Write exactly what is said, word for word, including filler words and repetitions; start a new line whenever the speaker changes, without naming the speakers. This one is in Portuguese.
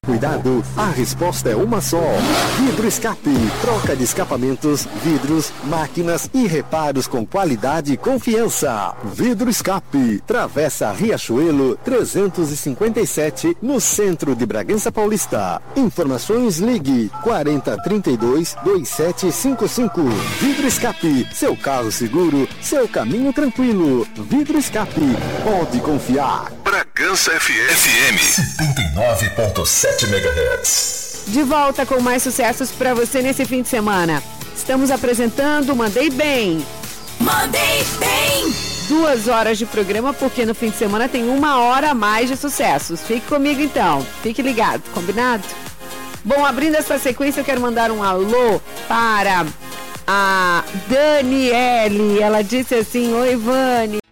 Cuidado, a resposta é uma só. Vidro Escape, troca de escapamentos, vidros, máquinas e reparos com qualidade e confiança. Vidro Escape, Travessa Riachuelo trezentos e cinquenta e sete, no centro de Bragança Paulista. Informações, ligue quarenta, trinta e dois, vinte e sete cinquenta e cinco. Vidro Escape, seu carro seguro, seu caminho tranquilo. Vidro Escape, pode confiar.
Bragança F M setenta e nove ponto sete megahertz.
De volta com mais sucessos para você nesse fim de semana. Estamos apresentando Mandei Bem.
Mandei Bem!
Duas horas de programa, porque no fim de semana tem uma hora a mais de sucessos. Fique comigo então, fique ligado, combinado? Bom, abrindo essa sequência, eu quero mandar um alô para a Daniele. Ela disse assim: oi, Vani.